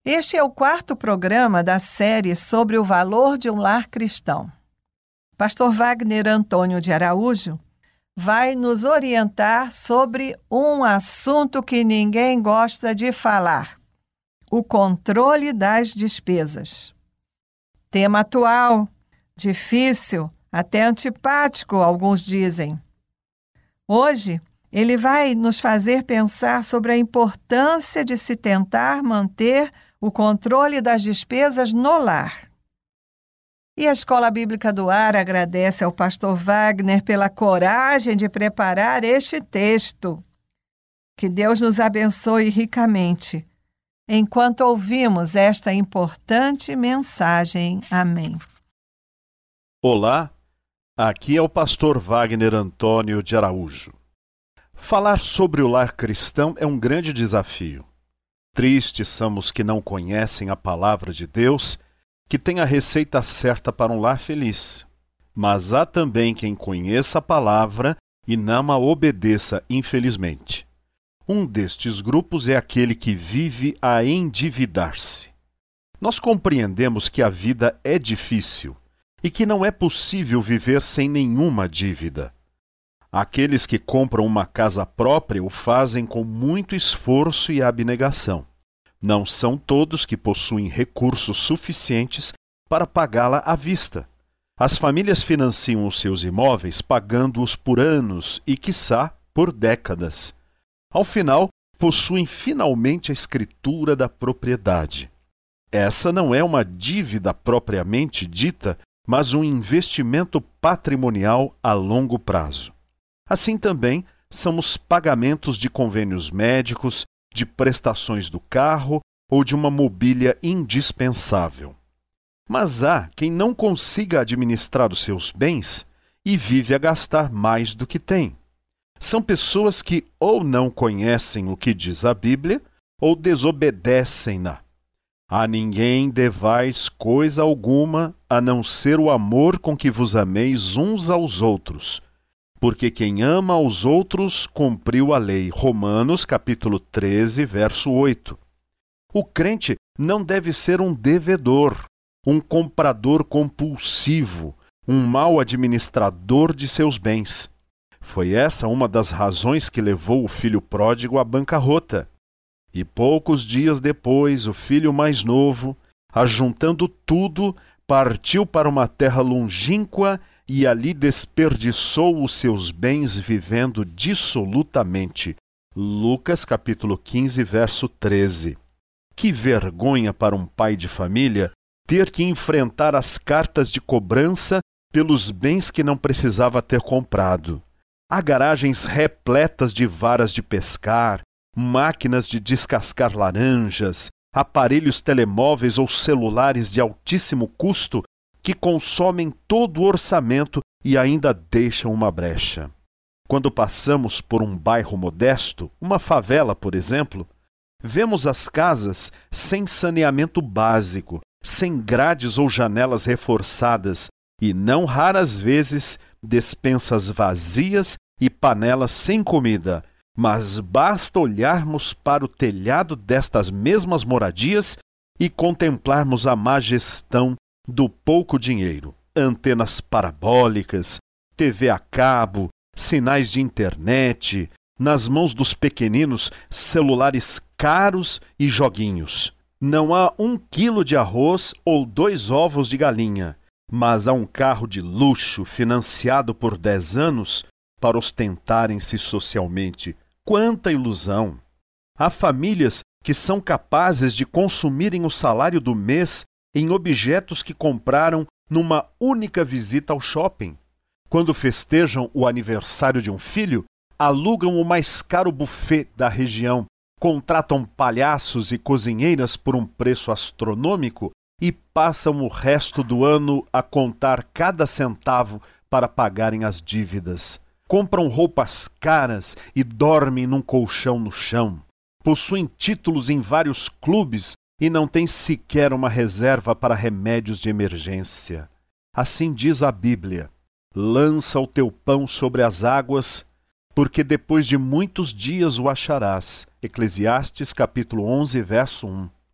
Este é o quarto programa da série sobre o valor de um lar cristão. Pastor Wagner Antônio de Araújo vai nos orientar sobre um assunto que ninguém gosta de falar: o controle das despesas. Tema atual, difícil, até antipático, alguns dizem. Hoje, ele vai nos fazer pensar sobre a importância de se tentar manter o controle das despesas no lar. E a Escola Bíblica do Ar agradece ao pastor Wagner pela coragem de preparar este texto. Que Deus nos abençoe ricamente enquanto ouvimos esta importante mensagem. Amém. Olá, aqui é o pastor Wagner Antônio de Araújo. Falar sobre o lar cristão é um grande desafio. Tristes são os que não conhecem a palavra de Deus, que tem a receita certa para um lar feliz. Mas há também quem conheça a palavra e não a obedeça, infelizmente. Um destes grupos é aquele que vive a endividar-se. Nós compreendemos que a vida é difícil e que não é possível viver sem nenhuma dívida. Aqueles que compram uma casa própria o fazem com muito esforço e abnegação. Não são todos que possuem recursos suficientes para pagá-la à vista. As famílias financiam os seus imóveis pagando-os por anos e, quiçá, por décadas. Ao final, possuem finalmente a escritura da propriedade. Essa não é uma dívida propriamente dita, mas um investimento patrimonial a longo prazo. Assim também são os pagamentos de convênios médicos, de prestações do carro ou de uma mobília indispensável. Mas há quem não consiga administrar os seus bens e vive a gastar mais do que tem. São pessoas que ou não conhecem o que diz a Bíblia ou desobedecem-na. A ninguém devais coisa alguma a não ser o amor com que vos ameis uns aos outros. Porque quem ama aos outros cumpriu a lei. Romanos, capítulo 13, verso 8. O crente não deve ser um devedor, um comprador compulsivo, um mau administrador de seus bens. Foi essa uma das razões que levou o filho pródigo à bancarrota. E poucos dias depois, o filho mais novo, ajuntando tudo, partiu para uma terra longínqua e ali desperdiçou os seus bens vivendo dissolutamente. Lucas capítulo 15, verso 13. Que vergonha para um pai de família ter que enfrentar as cartas de cobrança pelos bens que não precisava ter comprado. Há garagens repletas de varas de pescar, máquinas de descascar laranjas, aparelhos telemóveis ou celulares de altíssimo custo que consomem todo o orçamento e ainda deixam uma brecha. Quando passamos por um bairro modesto, uma favela, por exemplo, vemos as casas sem saneamento básico, sem grades ou janelas reforçadas e, não raras vezes, despensas vazias e panelas sem comida. Mas basta olharmos para o telhado destas mesmas moradias e contemplarmos a má gestão do pouco dinheiro. Antenas parabólicas, TV a cabo, sinais de internet, nas mãos dos pequeninos, celulares caros e joguinhos. Não há 1 quilo de arroz ou 2 ovos de galinha, mas há um carro de luxo financiado por 10 anos para ostentarem-se socialmente. Quanta ilusão! Há famílias que são capazes de consumirem o salário do mês em objetos que compraram numa única visita ao shopping. Quando festejam o aniversário de um filho, alugam o mais caro buffet da região, contratam palhaços e cozinheiras por um preço astronômico e passam o resto do ano a contar cada centavo para pagarem as dívidas. Compram roupas caras e dormem num colchão no chão. Possuem títulos em vários clubes e não têm sequer uma reserva para remédios de emergência. Assim diz a Bíblia: lança o teu pão sobre as águas, porque depois de muitos dias o acharás. Eclesiastes capítulo 11, verso 1.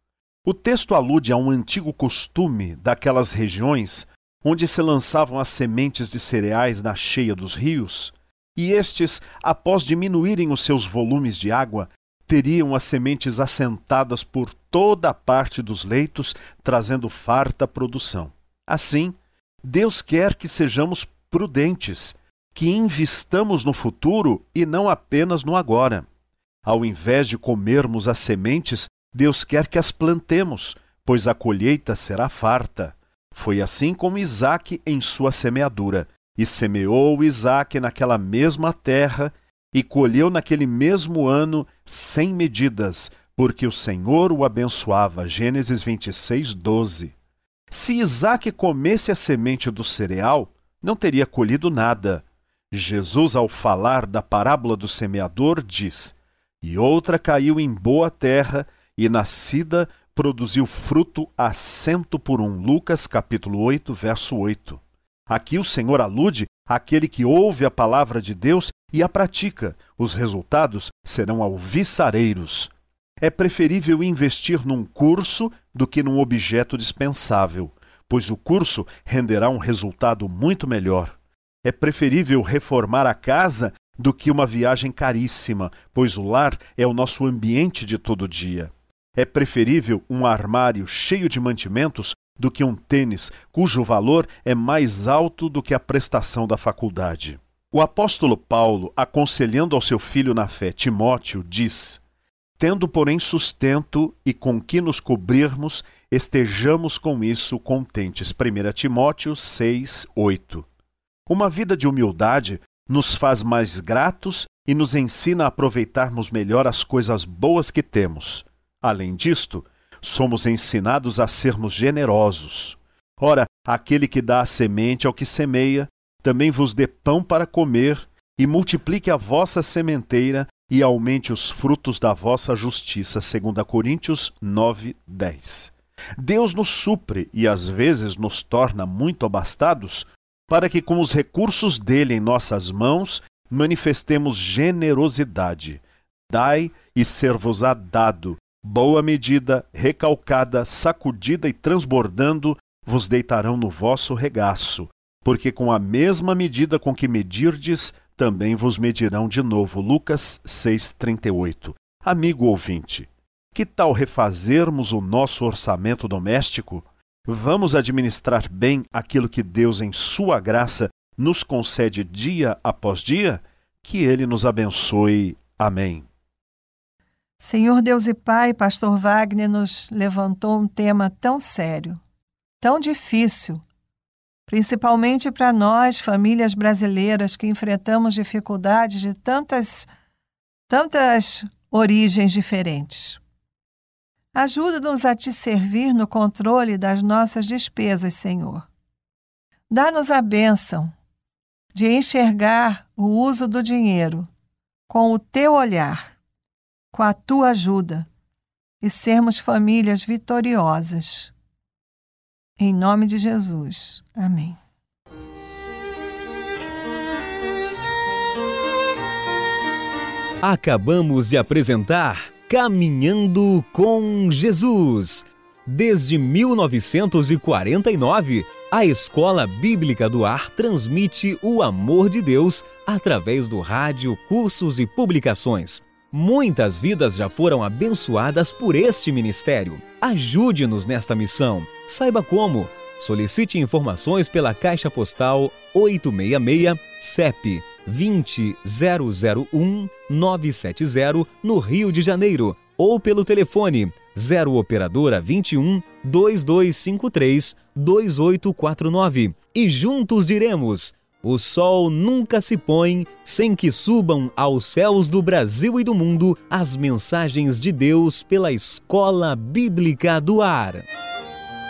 O texto alude a um antigo costume daquelas regiões onde se lançavam as sementes de cereais na cheia dos rios, e estes, após diminuírem os seus volumes de água, teriam as sementes assentadas por toda a parte dos leitos, trazendo farta produção. Assim, Deus quer que sejamos prudentes, que investamos no futuro e não apenas no agora. Ao invés de comermos as sementes, Deus quer que as plantemos, pois a colheita será farta. Foi assim como Isaque em sua semeadura. E semeou Isaque naquela mesma terra, e colheu naquele mesmo ano 100 medidas, porque o Senhor o abençoava. Gênesis 26, 12. Se Isaque comesse a semente do cereal, não teria colhido nada. Jesus, ao falar da parábola do semeador, diz: "E outra caiu em boa terra, e nascida produziu fruto a 100 por 1. Lucas capítulo 8, verso 8. Aqui o Senhor alude àquele que ouve a palavra de Deus e a pratica. Os resultados serão alviçareiros. É preferível investir num curso do que num objeto dispensável, pois o curso renderá um resultado muito melhor. É preferível reformar a casa do que uma viagem caríssima, pois o lar é o nosso ambiente de todo dia. É preferível um armário cheio de mantimentos do que um tênis cujo valor é mais alto do que a prestação da faculdade. O apóstolo Paulo, aconselhando ao seu filho na fé, Timóteo, diz: "Tendo, porém, sustento e com que nos cobrirmos, estejamos com isso contentes." 1 Timóteo 6, 8. Uma vida de humildade nos faz mais gratos e nos ensina a aproveitarmos melhor as coisas boas que temos. Além disto, somos ensinados a sermos generosos. Ora, aquele que dá a semente ao que semeia, também vos dê pão para comer, e multiplique a vossa sementeira, e aumente os frutos da vossa justiça. 2 Coríntios 9, 10. Deus nos supre e às vezes nos torna muito abastados, para que com os recursos dele em nossas mãos manifestemos generosidade. Dai e ser-vos-á dado. Boa medida, recalcada, sacudida e transbordando, vos deitarão no vosso regaço, porque com a mesma medida com que medirdes, também vos medirão de novo. Lucas 6,38. Amigo ouvinte, que tal refazermos o nosso orçamento doméstico? Vamos administrar bem aquilo que Deus, em sua graça, nos concede dia após dia? Que Ele nos abençoe. Amém. Senhor Deus e Pai, Pastor Wagner nos levantou um tema tão sério, tão difícil, principalmente para nós, famílias brasileiras, que enfrentamos dificuldades de tantas origens diferentes. Ajuda-nos a Te servir no controle das nossas despesas, Senhor. Dá-nos a bênção de enxergar o uso do dinheiro com o Teu olhar, com a Tua ajuda, e sermos famílias vitoriosas. Em nome de Jesus. Amém. Acabamos de apresentar Caminhando com Jesus. Desde 1949, a Escola Bíblica do Ar transmite o amor de Deus através do rádio, cursos e publicações. Muitas vidas já foram abençoadas por este ministério. Ajude-nos nesta missão. Saiba como. Solicite informações pela Caixa Postal 866, CEP 2001970, no Rio de Janeiro, ou pelo telefone 0 operadora 21 2253 2849. E juntos diremos: o sol nunca se põe sem que subam aos céus do Brasil e do mundo as mensagens de Deus pela Escola Bíblica do Ar.